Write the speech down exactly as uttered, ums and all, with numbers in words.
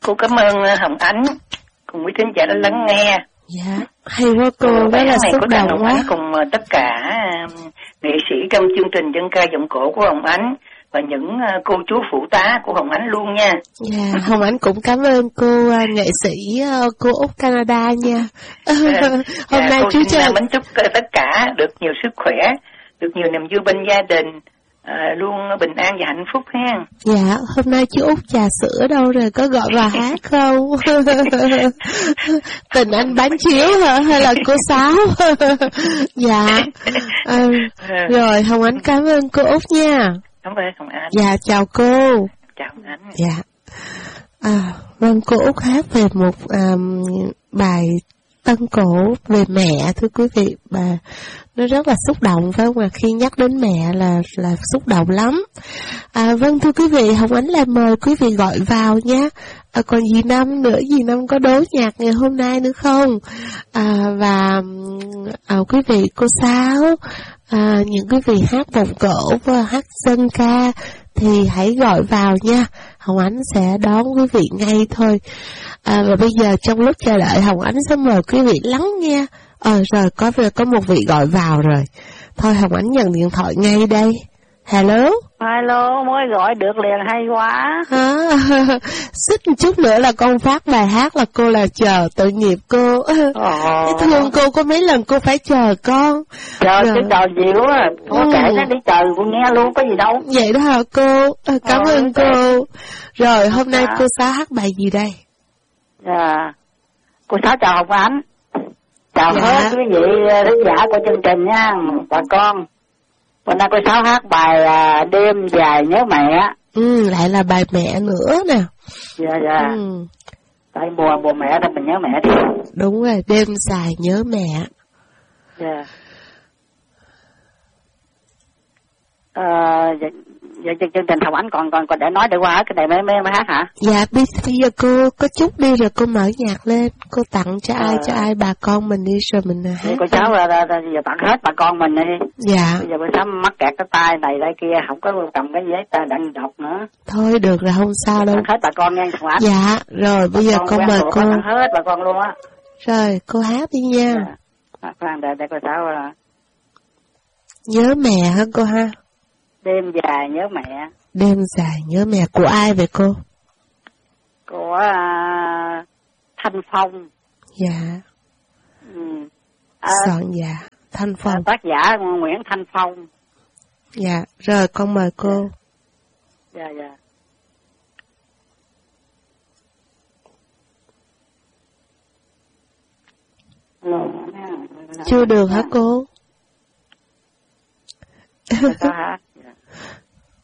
Cô cảm ơn Hồng Ánh cùng quý thính giả đã lắng nghe. Dạ, hay quá cô, rất là xúc động quá. Hồng Ánh cùng tất cả nghệ sĩ trong chương trình dân ca giọng cổ của Hồng Ánh và những cô chú phụ tá của Hồng Ánh luôn nha. Dạ, Hồng Ánh cũng cảm ơn cô nghệ sĩ cô Úc Canada nha. Hôm dạ, nay cô chú xin Trần mến chúc tất cả được nhiều sức khỏe, được nhiều niềm vui bên gia đình, à, luôn bình an và hạnh phúc ha. Dạ, hôm nay chú Út trà sữa đâu rồi, có gọi vào hát không? Tình anh bán chiếu hả, hay là cô Sáu? Dạ, à, rồi Hồng Ánh cảm ơn cô Út nha. Cảm ơn Hồng Ánh. Dạ, chào cô. Chào Hồng Ánh. Dạ, à, vâng, cô Út hát về một um, bài tân cổ về mẹ, thưa quý vị, bà nó rất là xúc động, phải không ạ? Khi nhắc đến mẹ là là xúc động lắm. À, vâng, thưa quý vị, Hồng Ánh lại mời quý vị gọi vào nhé. À, còn dì Năm nữa, dì Năm có đố nhạc ngày hôm nay nữa không? À, và à, quý vị, cô Sáu, à, những quý vị hát vòng cổ và hát dân ca thì hãy gọi vào nha. Hồng Ánh sẽ đón quý vị ngay thôi. À, và bây giờ trong lúc chờ đợi, Hồng Ánh sẽ mời quý vị lắng nghe. Ờ rồi, có có một vị gọi vào rồi. Thôi Hồng Ánh nhận điện thoại ngay đây. Hello. Hello, mới gọi được liền, hay quá. À, xích một chút nữa là con phát bài hát là cô là chờ, tội nghiệp cô. Cái thương cô có mấy lần cô phải chờ con. Chờ chứ chờ nhiều á. Cô ừ. kể nó đi chờ cô nghe luôn, có gì đâu. Vậy đó hả cô? À, cảm ờ, ơn cô. Rồi hôm nay à. cô Sáu hát bài gì đây? Dạ, cô Sáu chào Hồng Ánh. Chào dạ. hết quý vị khán giả của chương trình nha, bà con. Hôm nay cô Sáu hát bài à, Đêm Dài Nhớ Mẹ. Ừ, lại là bài mẹ nữa nè. Dạ, dạ. Ừ. Tại mùa mùa mẹ thì mình nhớ mẹ đi. Đúng rồi, Đêm Dài Nhớ Mẹ. Dạ. Ờ, dạ, dạ chương trình Hồng Ánh còn còn còn để nói để qua cái này mới mới, mới hát hả? Dạ, bây giờ cô có chút đi rồi cô mở nhạc lên, cô tặng cho ai, à. cho ai bà con mình đi rồi mình hát. Cô cháu là, là, là giờ tặng hết bà con mình đi. Dạ. Bây giờ cô cháu mắc kẹt cái tay này đây kia, không có cầm cái giấy ta đăng đọc nữa. Thôi được rồi, không sao đâu. Tặng hết bà con nha Hồng Ánh. Dạ, rồi bây bà giờ con mời cô. Tặng hết bà con luôn á. Rồi, cô hát đi nha. Dạ. Khoan để để cô cháu là... Nhớ mẹ hả cô ha? Đêm dài nhớ mẹ. Đêm dài nhớ mẹ của ai vậy cô? Của uh, Thanh Phong. Dạ. Ừ. À, Soạn dạ, Thanh Phong. À, tác giả Nguyễn Thanh Phong. Dạ, rồi con mời cô. Dạ, dạ. Chưa được hả cô? Sao hả?